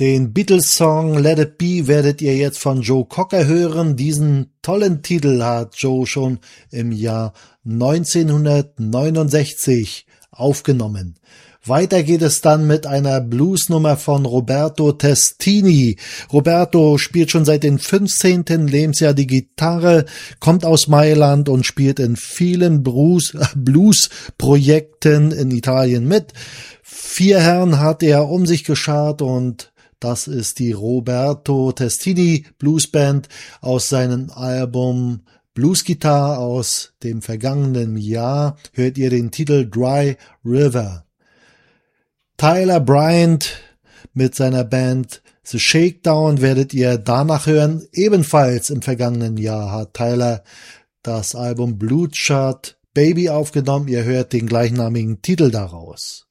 Den Beatles-Song Let It Be werdet ihr jetzt von Joe Cocker hören. Diesen tollen Titel hat Joe schon im Jahr 1969 aufgenommen. Weiter geht es dann mit einer Bluesnummer von Roberto Testini. Roberto spielt schon seit dem 15. Lebensjahr die Gitarre, kommt aus Mailand und spielt in vielen Blues-Projekten in Italien mit. 4 Herren hat er um sich geschart und das ist die Roberto Testini Bluesband aus seinem Album Blues Guitar aus dem vergangenen Jahr. Hört ihr den Titel Dry River. Tyler Bryant mit seiner Band The Shakedown werdet ihr danach hören. Ebenfalls im vergangenen Jahr hat Tyler das Album Bloodshot Baby aufgenommen. Ihr hört den gleichnamigen Titel daraus.